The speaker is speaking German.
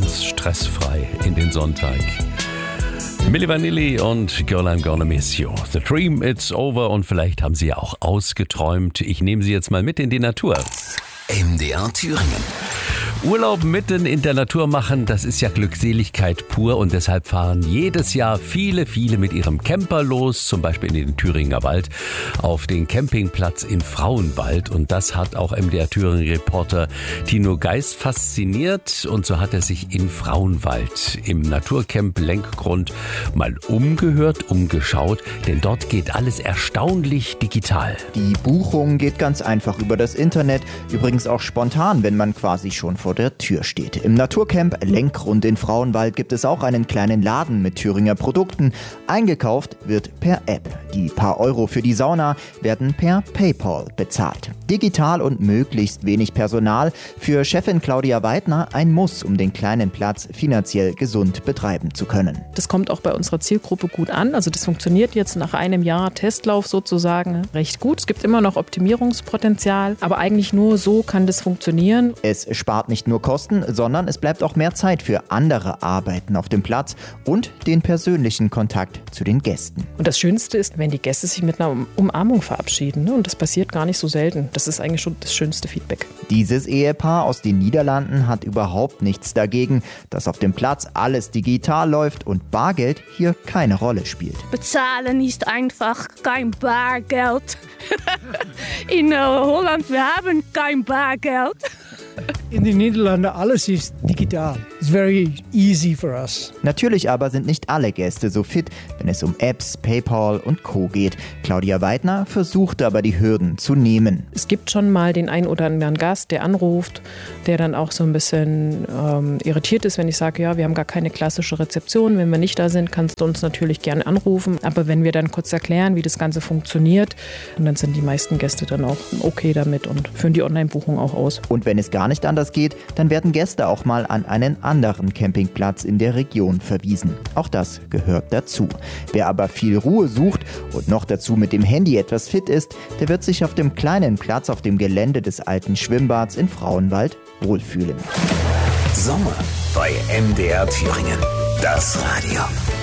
ganz stressfrei in den Sonntag. Milli Vanilli und Girl I'm Gonna Miss You. The Dream It's Over und vielleicht haben Sie ja auch ausgeträumt. Ich nehme Sie jetzt mal mit in die Natur. MDR Thüringen. Urlaub mitten in der Natur machen, das ist ja Glückseligkeit pur und deshalb fahren jedes Jahr viele mit ihrem Camper los, zum Beispiel in den Thüringer Wald, auf den Campingplatz in Frauenwald und das hat auch MDR Thüringen-Reporter Tino Geist fasziniert und so hat er sich in Frauenwald im Naturcamp Lenkgrund mal umgeschaut, denn dort geht alles erstaunlich digital. Die Buchung geht ganz einfach über das Internet, übrigens auch spontan, wenn man quasi schon vor der Tür steht. Im Naturcamp Lenkgrund in Frauenwald gibt es auch einen kleinen Laden mit Thüringer Produkten. Eingekauft wird per App. Die paar Euro für die Sauna werden per PayPal bezahlt. Digital und möglichst wenig Personal. Für Chefin Claudia Weidner ein Muss, um den kleinen Platz finanziell gesund betreiben zu können. Das kommt auch bei unserer Zielgruppe gut an. Also das funktioniert jetzt nach einem Jahr Testlauf sozusagen recht gut. Es gibt immer noch Optimierungspotenzial, aber eigentlich nur so kann das funktionieren. Es spart nicht nur Kosten, sondern es bleibt auch mehr Zeit für andere Arbeiten auf dem Platz und den persönlichen Kontakt zu den Gästen. Und das Schönste ist, wenn die Gäste sich mit einer Umarmung verabschieden. Und das passiert gar nicht so selten. Das ist eigentlich schon das schönste Feedback. Dieses Ehepaar aus den Niederlanden hat überhaupt nichts dagegen, dass auf dem Platz alles digital läuft und Bargeld hier keine Rolle spielt. Bezahlen ist einfach kein Bargeld. In Holland, wir haben kein Bargeld. In den Niederlanden alles ist digital. It's very easy for us. Natürlich aber sind nicht alle Gäste so fit, wenn es um Apps, PayPal und Co. geht. Claudia Weidner versuchte aber die Hürden zu nehmen. Es gibt schon mal den einen oder anderen Gast, der anruft, der dann auch so ein bisschen irritiert ist, wenn ich sage, ja, wir haben gar keine klassische Rezeption. Wenn wir nicht da sind, kannst du uns natürlich gerne anrufen. Aber wenn wir dann kurz erklären, wie das Ganze funktioniert, und dann sind die meisten Gäste dann auch okay damit und führen die Online-Buchung auch aus. Und wenn es gar nicht anders geht, dann werden Gäste auch mal an einen anderen Campingplatz in der Region verwiesen. Auch das gehört dazu. Wer aber viel Ruhe sucht und noch dazu mit dem Handy etwas fit ist, der wird sich auf dem kleinen Platz auf dem Gelände des alten Schwimmbads in Frauenwald wohlfühlen. Sommer bei MDR Thüringen. Das Radio.